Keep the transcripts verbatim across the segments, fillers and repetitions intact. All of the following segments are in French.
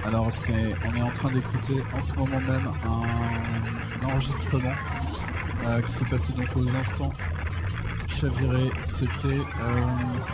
Alors c'est, on est en train d'écouter en ce moment même un, un enregistrement euh, qui s'est passé donc aux instants chavirés. C'était euh,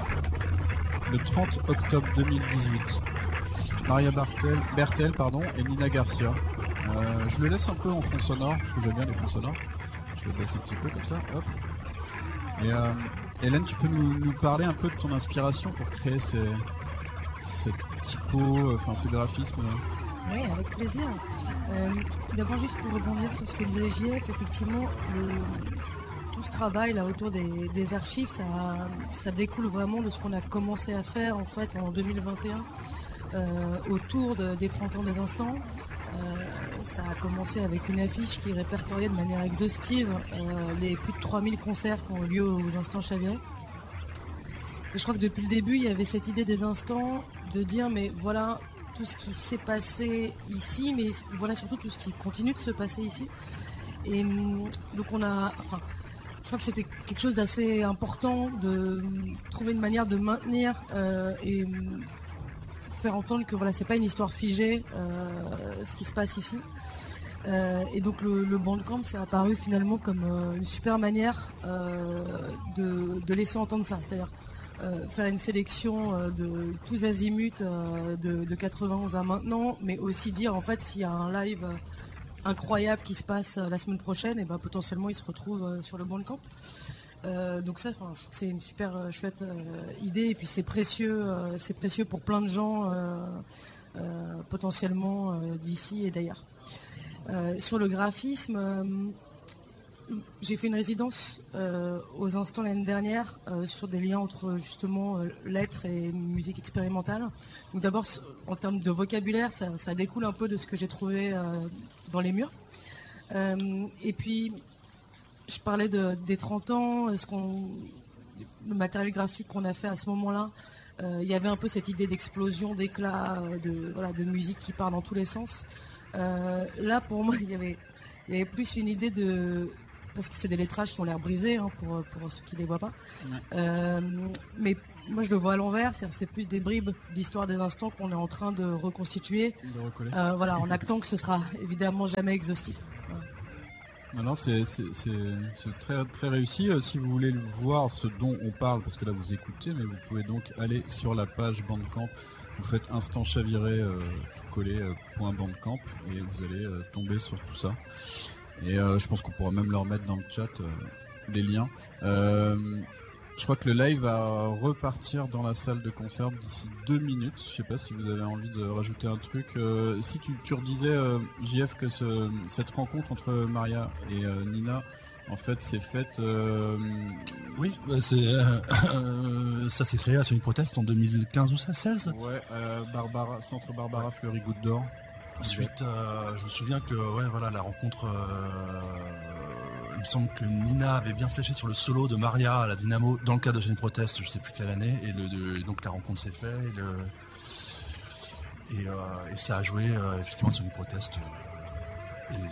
le trente octobre deux mille dix-huit. Maria Bartel, Bertel pardon, et Nina Garcia. Euh, je le laisse un peu en fond sonore, parce que j'aime bien les fonds sonores. Je le laisse un petit peu comme ça, hop. Et euh, Hélène, tu peux nous, nous parler un peu de ton inspiration pour créer ces, ces typos, enfin ces graphismes? Oui, avec plaisir. Euh, d'abord, juste pour rebondir sur ce que disait J F, effectivement, le, tout ce travail là autour des, des archives, ça, ça découle vraiment de ce qu'on a commencé à faire en fait en deux mille vingt et un. Euh, autour de, des trente ans des instants. Euh, ça a commencé avec une affiche qui répertoriait de manière exhaustive euh, les plus de trois mille concerts qui ont eu lieu aux instants Chaviré. Et je crois que depuis le début, il y avait cette idée des instants de dire mais voilà tout ce qui s'est passé ici, mais voilà surtout tout ce qui continue de se passer ici. Et donc on a... Enfin, je crois que c'était quelque chose d'assez important de trouver une manière de maintenir euh, et faire entendre que voilà, c'est pas une histoire figée euh, ce qui se passe ici. Euh, et donc le, le Bandcamp s'est apparu finalement comme euh, une super manière euh, de, de laisser entendre ça, c'est-à-dire euh, faire une sélection euh, de tous azimuts euh, de, de quatre-vingt-onze à maintenant, mais aussi dire en fait s'il y a un live euh, incroyable qui se passe euh, la semaine prochaine, et ben potentiellement il se retrouve euh, sur le Bandcamp. Euh, donc ça, je trouve que c'est une super euh, chouette euh, idée et puis c'est précieux, euh, c'est précieux pour plein de gens euh, euh, potentiellement euh, d'ici et d'ailleurs. Euh, sur le graphisme, euh, j'ai fait une résidence euh, aux instants l'année dernière euh, sur des liens entre justement euh, lettres et musique expérimentale. Donc d'abord en termes de vocabulaire, ça, ça découle un peu de ce que j'ai trouvé euh, dans les murs. Euh, et puis je parlais de, des trente ans, ce qu'on, le matériel graphique qu'on a fait à ce moment-là. Euh, il y avait un peu cette idée d'explosion, d'éclat, de, voilà, de musique qui part dans tous les sens. Euh, là, pour moi, il y avait, il y avait plus une idée de... Parce que c'est des lettrages qui ont l'air brisés, hein, pour, pour ceux qui ne les voient pas. Ouais. Euh, mais moi, je le vois à l'envers. C'est, c'est plus des bribes d'histoire des instants qu'on est en train de reconstituer. De recoller. Euh, voilà, en actant que ce sera évidemment jamais exhaustif. Voilà. Non, c'est, c'est, c'est, c'est très, très réussi. Euh, si vous voulez voir ce dont on parle, parce que là vous écoutez, mais vous pouvez donc aller sur la page Bandcamp. Vous faites instant chaviré, euh, tout collé, euh, point Bandcamp, et vous allez euh, tomber sur tout ça. Et euh, je pense qu'on pourra même leur mettre dans le chat euh, les liens. Euh, je crois que le live va repartir dans la salle de concert d'ici deux minutes. Je sais pas si vous avez envie de rajouter un truc. Euh, si tu, tu redisais, euh, J F, que ce, cette rencontre entre Maria et euh, Nina, en fait, c'est faite... Euh... Oui, bah c'est, euh, euh, ça s'est créé à Sonic Protest en deux mille quinze ou seize. Ouais, euh, Barbara, Centre Barbara Fleury Goutte d'Or. Ensuite, euh, je me souviens que ouais, voilà, la rencontre... Euh, il me semble que Nina avait bien fléché sur le solo de Maria à la Dynamo dans le cadre de Sonic Protest, je sais plus quelle année, et, le, de, et donc la rencontre s'est faite, et, le, et, euh, et ça a joué euh, effectivement Sonic Protest. Euh, et,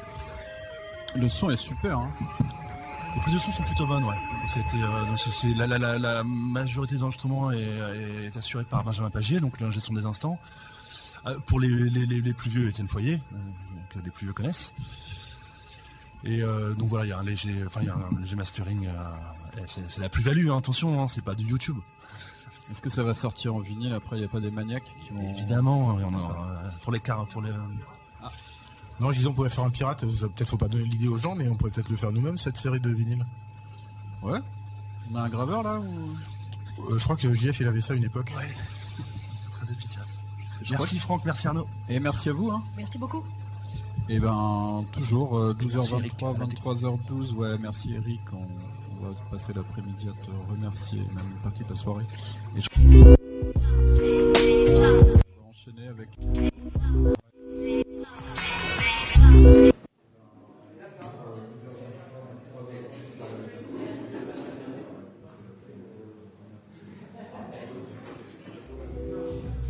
le son est super, hein. Les prises de son sont plutôt bonnes, ouais. C'était, euh, donc c'est, c'est, la, la, la, la majorité des enregistrements est, est assurée par Benjamin Pagier, donc l'ingé son des instants. Euh, pour les, les, les, les plus vieux, Étienne Foyer, euh, que les plus vieux connaissent. Et euh, donc voilà, il y a un léger, enfin il y a un léger mastering. Euh, c'est, c'est la plus-value, hein, attention, hein, c'est pas du YouTube. Est-ce que ça va sortir en vinyle après? Il n'y a pas des maniaques qui vont... Évidemment, il y en a, euh, pour les cars, pour les. Ah. Non, je disais on pourrait faire un pirate. Ça, peut-être faut pas donner l'idée aux gens, mais on pourrait peut-être le faire nous-mêmes cette série de vinyles. Ouais. On a un graveur là ou... euh, Je crois que J F il avait ça à une époque. Ouais. Très efficace. Je merci que... Franck, merci Arnaud. Et merci à vous. Hein. Merci beaucoup. Et ben toujours euh, douze heures vingt-trois, vingt-trois heures douze. Ouais, merci Eric. On, on va passer l'après-midi à te remercier, même une partie de la soirée. Et je... On va enchaîner avec.